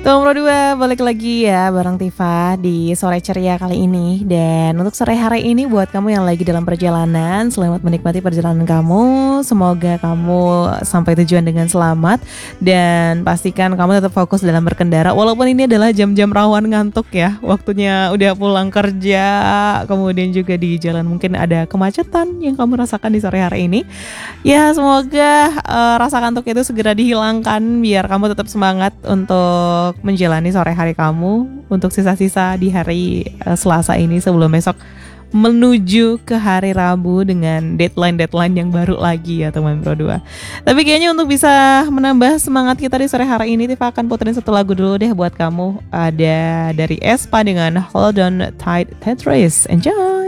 Tuh Pro 2 balik lagi ya bareng Tifa di sore ceria kali ini. Dan untuk sore hari ini buat kamu yang lagi dalam perjalanan, selamat menikmati perjalanan kamu. Semoga kamu sampai tujuan dengan selamat. Dan pastikan kamu tetap fokus dalam berkendara. Walaupun ini adalah jam-jam rawan ngantuk ya, waktunya udah pulang kerja. Kemudian juga di jalan mungkin ada kemacetan yang kamu rasakan di sore hari ini. Ya semoga rasa kantuk itu segera dihilangkan biar kamu tetap semangat untuk menjalani sore hari kamu untuk sisa-sisa di hari Selasa ini sebelum besok menuju ke hari Rabu dengan deadline-deadline yang baru lagi ya teman Pro 2. Tapi kayaknya untuk bisa menambah semangat kita di sore hari ini, Tifa akan puterin satu lagu dulu deh buat kamu. Ada dari Aespa dengan Hold On Tight Tetris. Enjoy!